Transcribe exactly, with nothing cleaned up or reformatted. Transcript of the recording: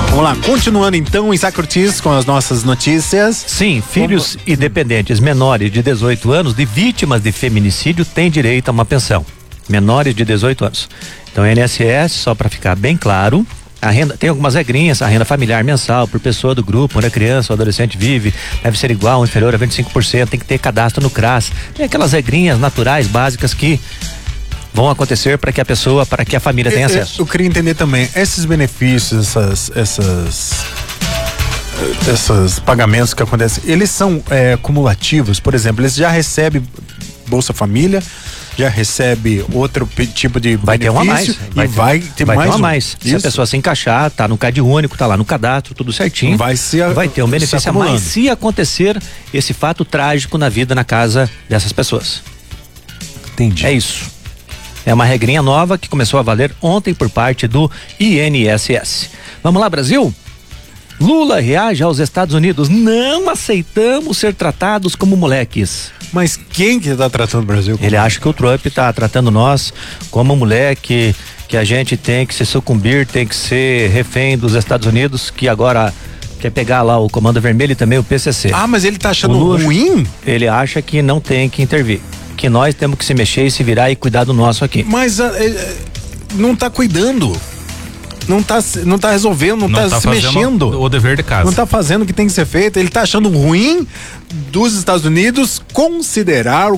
Vamos lá, continuando então, Isaac Ortiz com as nossas notícias. Sim, filhos Vamos... e dependentes menores de dezoito anos de vítimas de feminicídio têm direito a uma pensão. Menores de dezoito anos. Então, I N S S, só para ficar bem claro, a renda, tem algumas regrinhas, a renda familiar mensal por pessoa do grupo, onde a criança ou adolescente vive, deve ser igual ou inferior a vinte e cinco por cento, tem que ter cadastro no CRAS. Tem aquelas regrinhas naturais, básicas que vão acontecer para que a pessoa, para que a família tenha eu, acesso. Eu queria entender também, esses benefícios, essas, essas, esses pagamentos que acontecem, eles são é, cumulativos? Por exemplo, eles já recebem Bolsa Família, já recebe outro tipo de vai benefício ter uma mais, vai e ter, vai ter vai mais ter uma um. mais. Se a pessoa se encaixar, tá no C A D único, tá lá no cadastro, tudo certinho, vai, se a, vai ter um benefício a mais se acontecer esse fato trágico na vida, na casa dessas pessoas. Entendi. É isso. É uma regrinha nova que começou a valer ontem por parte do I N S S. Vamos lá, Brasil? Lula reage aos Estados Unidos. Não aceitamos ser tratados como moleques. Mas quem que tá tratando o Brasil como... Ele acha que o Trump tá tratando nós como moleque, que a gente tem que se sucumbir, tem que ser refém dos Estados Unidos, que agora quer pegar lá o Comando Vermelho e também o P C C. Ah, mas ele tá achando Lula, ruim? Ele acha que não tem que intervir, que nós temos que se mexer e se virar e cuidar do nosso aqui. Mas é, não tá cuidando. Não tá, não tá resolvendo, não, não tá, tá se mexendo. O dever de casa. Não tá fazendo o que tem que ser feito. Ele tá achando ruim dos Estados Unidos considerar